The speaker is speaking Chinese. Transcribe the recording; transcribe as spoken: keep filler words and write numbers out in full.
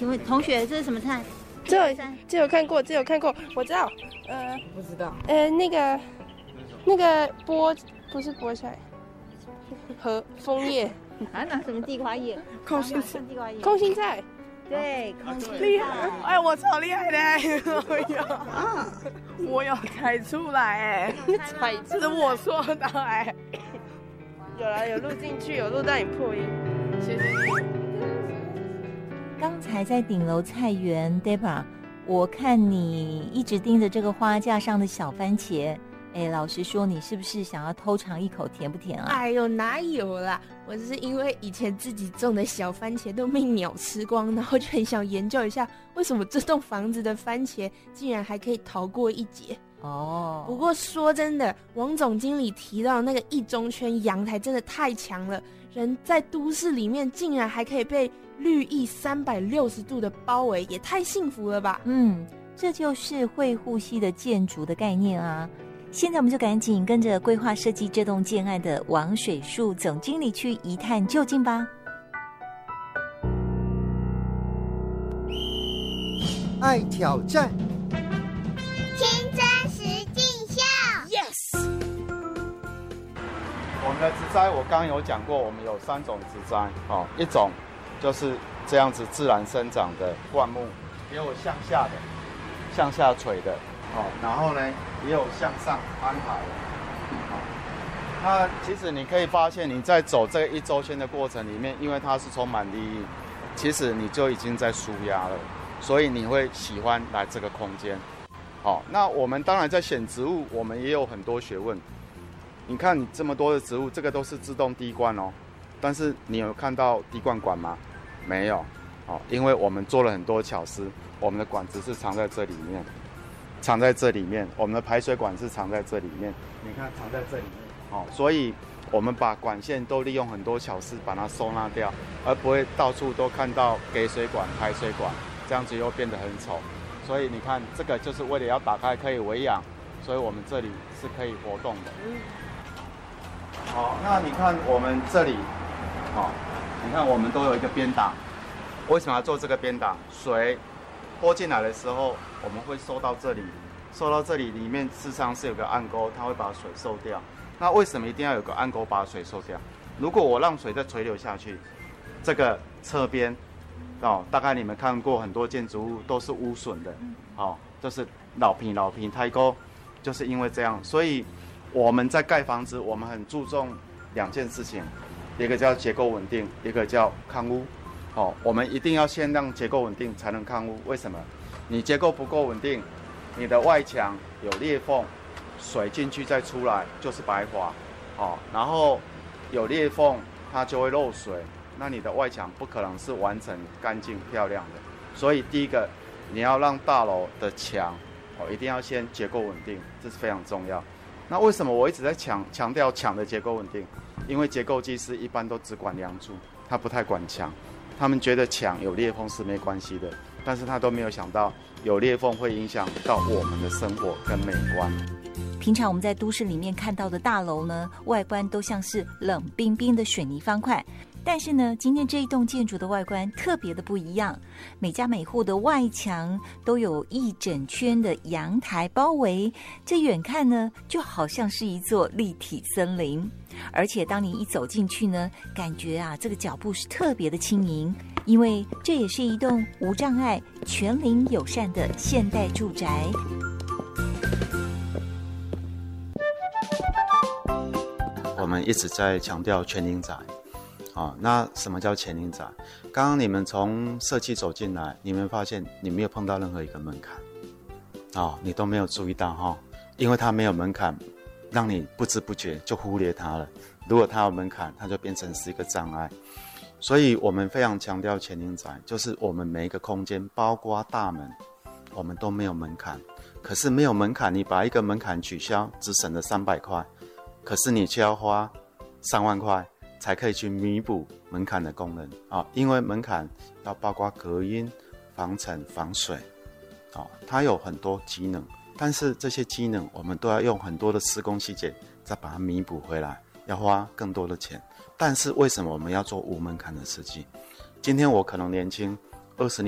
请问同学这是什么菜？ 这有这有看过，这有看过，我知道。呃， 不知道。 呃，那个那个菠不是菠菜，和枫叶啊，拿什么地瓜叶？ 空心菜，地瓜叶， 空心菜。 对，空心菜。 厉害！哎，我超厉害的！我有啊，我有猜出来哎，猜这是我说的哎。有啦，有录进去，有录到你破音，谢谢。 刚才在顶楼菜园 Debra， 我看你一直盯着这个花架上的小番茄。哎，老实说，你是不是想要偷尝一口，甜不甜啊？ 哎呦，哪有啦！我只是因为以前自己种的小番茄都被鸟吃光，然后就很想研究一下，为什么这栋房子的番茄竟然还可以逃过一劫。 哦， 不过说真的，王总经理提到那个一中圈阳台真的太强了，人在都市里面竟然还可以被绿意三百六十度的包围，也太幸福了吧。 嗯，这就是会呼吸的建筑的概念啊。现在我们就赶紧跟着规划设计这栋建案的王水树总经理去一探究竟吧。 爱挑战， 青春实境秀 Yes。 我们的植栽我刚刚有讲过，我们有三种植栽哦，一种就是这样子自然生长的灌木，也有向下的向下垂的哦，然后呢也有向上安排的。哦，那其实你可以发现，你在走这一周圈的过程里面，因为它是充满绿意，其实你就已经在舒压了，所以你会喜欢来这个空间。好，哦，那我们当然在选植物，我们也有很多学问。你看你这么多的植物，这个都是自动滴灌哦，但是你有看到滴灌管吗？没有。哦，因为我们做了很多巧思，我们的管子是藏在这里面，藏在这里面，我们的排水管是藏在这里面，你看藏在这里面。哦，所以我们把管线都利用很多巧思把它收纳掉，而不会到处都看到给水管、排水管，这样子又变得很丑。所以你看，这个就是为了要打开可以围养，所以我们这里是可以活动的。好，那你看我们这里，好，你看我们都有一个边挡。为什么要做这个边挡？水泼进来的时候，我们会收到这里，收到这里里面事实上是有个暗沟，它会把水收掉。那为什么一定要有个暗沟把水收掉？如果我让水再垂流下去，这个侧边哦，大概你们看过很多建筑物都是污损的，哦，就是老坪老坪太沟，就是因为这样，所以我们在盖房子，我们很注重两件事情，一个叫结构稳定，一个叫抗污。哦，我们一定要先让结构稳定，才能抗污。为什么？你结构不够稳定，你的外墙有裂缝，水进去再出来就是白滑。哦，然后有裂缝，它就会漏水，那你的外墙不可能是完整干净漂亮的。所以第一个，你要让大楼的墙，哦，一定要先结构稳定，这是非常重要。那为什么我一直在强强调墙的结构稳定？因为结构技师一般都只管梁柱，他不太管墙。他们觉得墙有裂缝是没关系的，但是他都没有想到有裂缝会影响到我们的生活跟美观。 平常我们在都市里面看到的大楼呢，外观都像是冷冰冰的水泥方块，但是呢，今天这一栋建筑的外观特别的不一样，每家每户的外墙都有一整圈的阳台包围，这远看呢，就好像是一座立体森林。而且当你一走进去呢，感觉啊，这个脚步是特别的轻盈，因为这也是一栋无障碍、全龄友善的现代住宅。 我们一直在强调全龄宅。啊，那什么叫全龄宅？刚刚你们从社区走进来，你们发现你没有碰到任何一个门槛，哦，你都没有注意到哈，因为它没有门槛，让你不知不觉就忽略它了。如果它有门槛，它就变成是一个障碍。所以我们非常强调全龄宅，就是我们每一个空间，包括大门，我们都没有门槛。可是没有门槛，你把一个门槛取消，只省了三百块，可是你却要花三万块。才可以去弥补门槛的功能啊，因为门槛要包括隔音、防尘、防水，啊，它有很多机能，但是这些机能我们都要用很多的施工细节再把它弥补回来，要花更多的钱。但是为什么我们要做无门槛的设计？今天我可能年轻，二十年